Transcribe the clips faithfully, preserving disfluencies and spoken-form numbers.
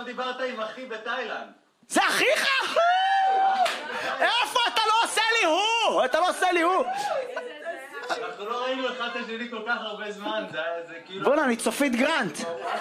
דיברת עם אחי בתאילנד. זה אחיך? איפה אתה לא עושה לי הוא? אתה לא עושה לי הוא. אנחנו לא ראינו אחד את השני כל כך הרבה זמן, זה כאילו... בוא'נה, אני צופית גרנט.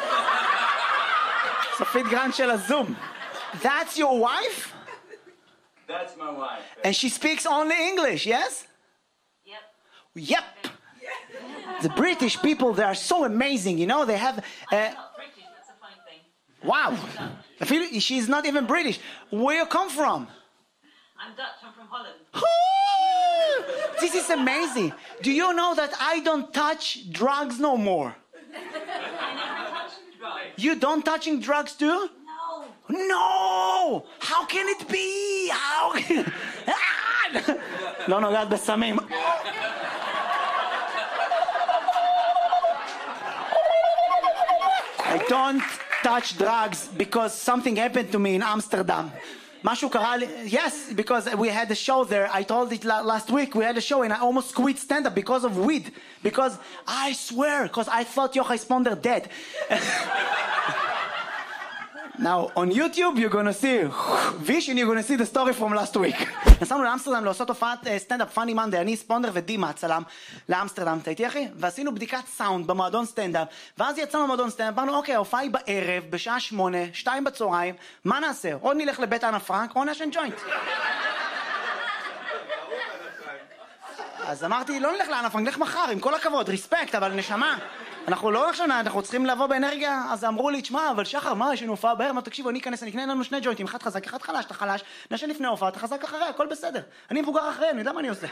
צופית גרנט של הזום. That's your wife? That's my wife. And she speaks only English, yes? Yep. Yep. The British people, they are so amazing, you know, they have... Uh, I'm not British, that's a fine thing. wow. I feel she's not even British. Where you come from? I'm Dutch, I'm from Holland. This is amazing. Do you know that I don't touch drugs no more? I never touched drugs. You don't touching drugs too? No. No! How can it be? How can... לא נוגעת בסמים. I don't touch drugs because something happened to me in Amsterdam. משהו קרה לי, yes, because we had a show there, I told it last week, we had a show and I almost quit stand-up because of weed, because I swear, because I thought Yochai Sponder dead. Now, on YouTube, you're gonna see vision, you're gonna see the story from last week. נסענו לאמסטרדם לעשות הופעת סטנדאפ פאני מנדי, אני ספונדר ודימה הצלם לאמסטרדם, אתה איתי אחי? ועשינו בדיקת סאונד במועדון סטנדאפ, ואז יצאנו במועדון סטנדאפ, אמרנו אוקיי, ההופעה היא בערב, בשעה שמונה, שתיים בצהריים, מה נעשה? עוד נלך לבית אנה פרנק, או נשן ג'וינט. אז אמרתי, לא נלך לאנה פרנק, נלך מחר, עם כל הכבוד, ריספקט, אבל נשמה. אנחנו לא עכשיו, אנחנו צריכים לבוא באנרגיה, אז אמרו לי, תשמע, אבל שחר, מה, יש לנו הופעה בערב, מה, תקשיבו, אני אכנס, אני אקנה לנו שני ג'וינטים, אחד חזק, אחד חלש, אתה חלש, נשן לפני הופעה, אתה חזק אחרי, הכל בסדר. אני מבוגר אחרי, אני יודע מה אני עושה.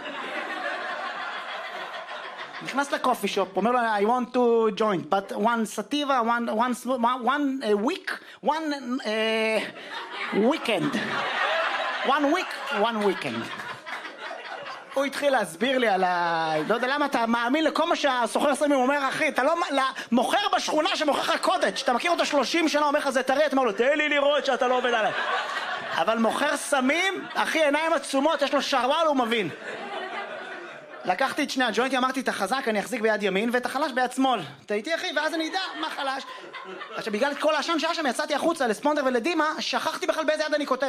נכנס לקופי שופ, אומר לו, I want to joint, but one sativa, one, one, one uh, week, one uh, weekend. One week, one weekend. הוא התחיל להסביר לי על ה... לא יודע למה אתה מאמין לכל מה שהסוחר סמים אומר, אחי, אתה לא מוכר בשכונה שמוכר לך קודג', אתה מכיר אותו שלושים שנה, אומר לך זה תראה, אתה אומר לו, תן לי לראות שאתה לא עובד עליי. אבל מוכר סמים, אחי, עיניים עצומות, יש לו שרוואל, הוא מבין. לקחתי את שני הג'וינטים, אמרתי, את החזק אני אחזיק ביד ימין, ואת החלש ביד שמאל. אתה איתי, אחי, ואז אני אדע מה חלש. עכשיו, בגלל כל העשן שהיה שם, יצאתי החוצה לספונדר ולדימה, שכחתי בכלל באיזה יד אני כותב.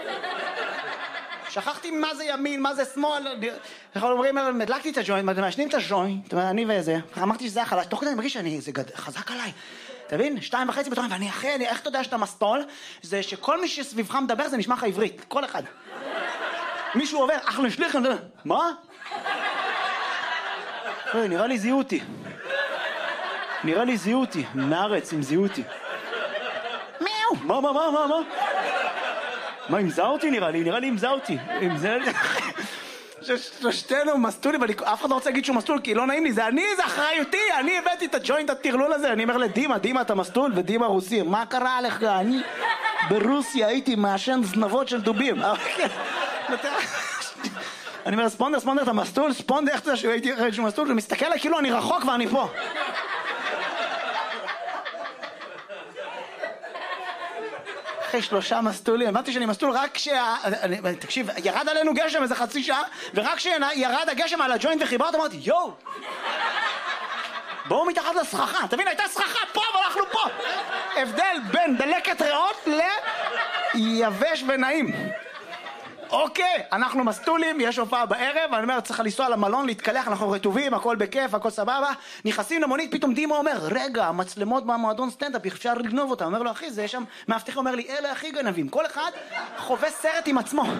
שכחתי מה זה ימין, מה זה שמאל. אנחנו אומרים, מדלקתי את הג'וינט, מעשנים את הג'וינט, אני וזה, אמרתי שזה היה חלש, תוך כדי אני מרגיש שאני, זה חזק עליי. אתה מבין? שתיים וחצי בתורן, ואני אחרי, אני, איך אתה יודע שאתה מסטול? זה שכל מי שסביבך מדבר זה נשמע לך עברית, כל אחד. מישהו עובר, אך נשליך, מה? נראה לי זיהו אותי. נראה לי זיהו אותי, מארץ, אם זיהו אותי. מיהו! מה, מה, מה, מה, מה? מה, אם זהו אותי נראה לי? נראה לי אם זהו אותי. אם זה... שלושתנו מסטולים, אף אחד לא רוצה להגיד שהוא מסטול, כי לא נעים לי, זה אני, זה אחריותי, אני הבאתי את הג'וינט הטרלול הזה, אני אומר לדימה, דימה אתה מסטול, ודימה רוסי, מה קרה לך? אני ברוסיה הייתי מעשן זנבות של דובים. אני אומר, ספונדר, ספונדר, אתה מסטול? ספונדר, איך אתה שהייתי אחרי שהוא מסטול? ומסתכל עליי כאילו אני רחוק ואני פה. אחרי שלושה מסטולים, הבנתי שאני מסטול רק כשה... תקשיב, ירד עלינו גשם איזה חצי שעה, ורק כשירד הגשם על הג'וינט וחיברת, אמרתי, יואו! בואו מתחת לסככה, תבין, הייתה סככה פה, אבל אנחנו פה! הבדל בין דלקת ריאות ליבש ונעים. אוקיי, אנחנו מסטולים, יש הופעה בערב, אני אומר, צריך לנסוע למלון, להתקלח, אנחנו רטובים, הכל בכיף, הכל סבבה. נכנסים למונית, פתאום דימה אומר, רגע, המצלמות במועדון סטנדאפ, אפשר לגנוב אותם. אומר לו, אחי, זה יש שם, מאבטח אומר לי, אלה הכי גנבים. כל אחד חווה סרט עם עצמו.